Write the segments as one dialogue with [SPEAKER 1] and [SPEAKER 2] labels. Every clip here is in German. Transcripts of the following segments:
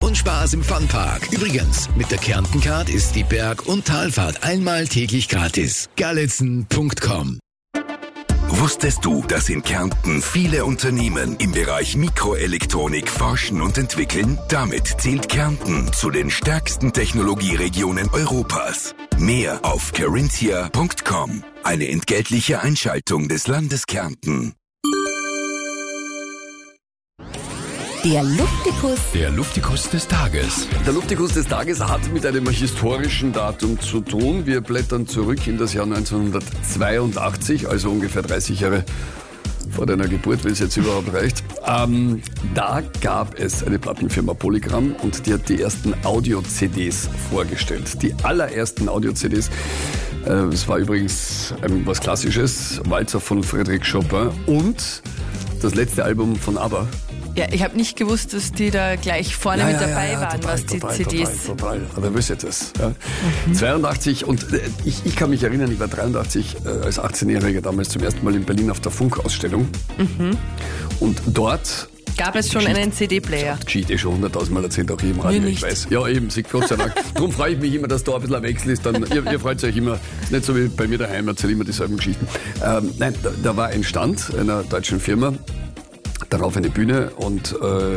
[SPEAKER 1] und Spaß im Funpark. Übrigens, mit der Kärnten-Card ist die Berg- und Talfahrt einmal täglich gratis. Gallitzen.com.
[SPEAKER 2] Wusstest du, dass in Kärnten viele Unternehmen im Bereich Mikroelektronik forschen und entwickeln? Damit zählt Kärnten zu den stärksten Technologieregionen Europas. Mehr auf carinthia.com. Eine entgeltliche Einschaltung des Landes Kärnten.
[SPEAKER 3] Der Luftikus.
[SPEAKER 4] Der Luftikus des Tages.
[SPEAKER 5] Der Luftikus des Tages hat mit einem historischen Datum zu tun. Wir blättern zurück in das Jahr 1982, also ungefähr 30 Jahre vor deiner Geburt, wenn es jetzt überhaupt reicht. Da gab es eine Plattenfirma Polygram und die hat die ersten Audio-CDs vorgestellt. Die allerersten Audio-CDs. Es war übrigens was Klassisches, Walzer von Frédéric Chopin und das letzte Album von ABBA.
[SPEAKER 6] Ja, ich habe nicht gewusst, dass die da gleich vorne mit dabei waren,
[SPEAKER 5] total,
[SPEAKER 6] was die CDs...
[SPEAKER 5] Total. Aber wisst ihr das? Ja. 82 und ich kann mich erinnern, ich war 83 als 18-Jähriger damals zum ersten Mal in Berlin auf der Funkausstellung. Und dort...
[SPEAKER 6] Gab es schon einen CD-Player?
[SPEAKER 5] Geschichte schon 100.000 Mal erzählt, auch hier im Radio, ich weiß. Ja, eben, Gott sei Dank. Darum freue ich mich immer, dass da ein bisschen ein Wechsel ist. Dann, ihr freut euch immer, ist nicht so wie bei mir daheim, erzähle immer dieselben Geschichten. Nein, da war ein Stand einer deutschen Firma, darauf eine Bühne und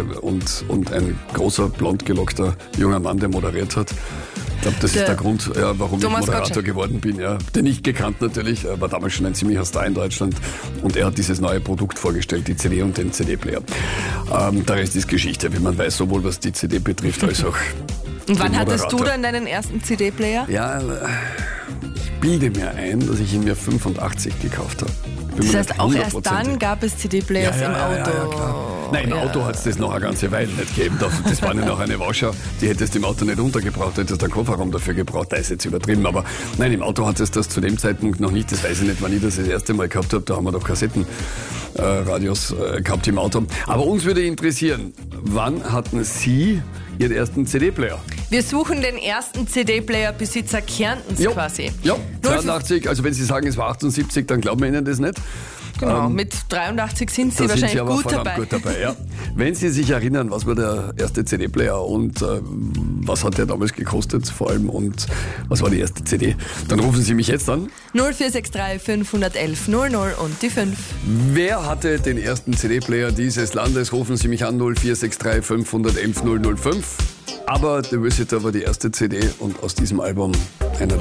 [SPEAKER 5] ein großer, blond gelockter junger Mann, der moderiert hat. Ich glaube, das ist der Grund, warum
[SPEAKER 6] Thomas
[SPEAKER 5] ich Moderator
[SPEAKER 6] Gottschalk geworden
[SPEAKER 5] bin. Ja. Den ich gekannt natürlich, war damals schon ein ziemlicher Star in Deutschland. Und er hat dieses neue Produkt vorgestellt, die CD und den CD-Player. Der Rest ist Geschichte, wie man weiß, sowohl was die CD betrifft, als auch
[SPEAKER 6] Und wann
[SPEAKER 5] den
[SPEAKER 6] hattest du
[SPEAKER 5] Moderator.
[SPEAKER 6] dann deinen ersten CD-Player?
[SPEAKER 5] Ja, ich bilde mir ein, dass ich ihn mir 85 gekauft habe.
[SPEAKER 6] Das heißt, auch erst dann gab es CD-Players im Auto.
[SPEAKER 5] Ja, klar. Nein, im Auto hat es das noch eine ganze Weile nicht gegeben. Das war ja noch eine Warschau, die hättest du im Auto nicht untergebraucht, hättest du einen Kofferraum dafür gebraucht. Da ist jetzt übertrieben, aber nein, im Auto hat es das zu dem Zeitpunkt noch nicht. Das weiß ich nicht, wann ich das erste Mal gehabt habe. Da haben wir doch Kassettenradios gehabt im Auto. Aber uns würde interessieren, wann hatten Sie Ihren ersten CD-Player?
[SPEAKER 6] Wir suchen den ersten CD-Player-Besitzer Kärntens quasi.
[SPEAKER 5] Ja, 82, also wenn Sie sagen, es war 78, dann glauben wir Ihnen das nicht.
[SPEAKER 6] Genau, mit 83 sind Sie
[SPEAKER 5] Da
[SPEAKER 6] wahrscheinlich
[SPEAKER 5] sind Sie aber
[SPEAKER 6] gut
[SPEAKER 5] verdammt
[SPEAKER 6] dabei.
[SPEAKER 5] gut dabei. Ja. Wenn Sie sich erinnern, was war der erste CD-Player und was hat der damals gekostet vor allem und was war die erste CD, dann rufen Sie mich jetzt an.
[SPEAKER 6] 0463 511 00 und die 5.
[SPEAKER 5] Wer hatte den ersten CD-Player dieses Landes? Rufen Sie mich an 0463 511 005. Aber The Visitor war die erste CD und aus diesem Album einer der